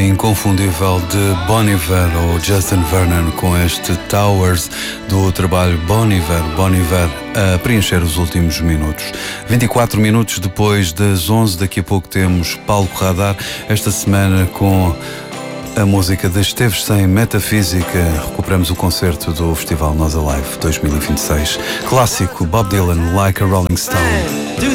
Inconfundível de Bon Iver ou Justin Vernon com este Towers do trabalho Bon Iver a preencher os últimos minutos. 24 minutos depois das 11, daqui a pouco temos Palco Radar, esta semana com a música de Esteves Sem Metafísica. Recuperamos o concerto do Festival Nós Alive 2026. Clássico Bob Dylan, Like a Rolling Stone.